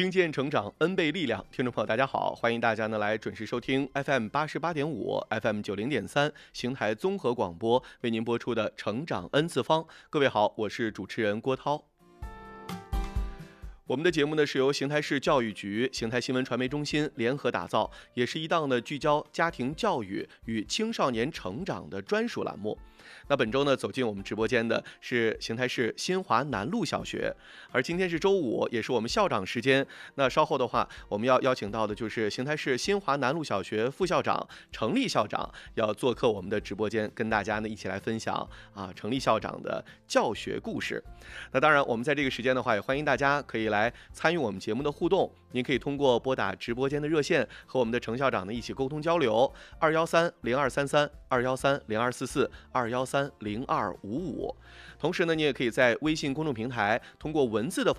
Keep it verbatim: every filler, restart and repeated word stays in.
听见成长 N 倍力量，听众朋友大家好，欢迎大家呢来准时收听 F M 八十八点五 F M 九零点三邢台综合广播为您播出的成长 N 次方。各位好，我是主持人郭涛。我们的节目呢是由邢台市教育局、邢台新闻传媒中心联合打造，也是一档呢聚焦家庭教育与青少年成长的专属栏目。那本周呢走进我们直播间的是邢台市新华南路小学，而今天是周五，也是我们校长时间。那稍后的话，我们要邀请到的就是邢台市新华南路小学副校长程立校长，要做客我们的直播间，跟大家呢一起来分享啊程立校长的教学故事。那当然，我们在这个时间的话，也欢迎大家可以来参与我们节目的互动。您可以通过拨打直播间的热线和我们的程校长呢一起沟通交流，二幺三零二三三、二幺三零二四四、二幺三零二五五。同时呢，你也可以在微信公众平台通过文字的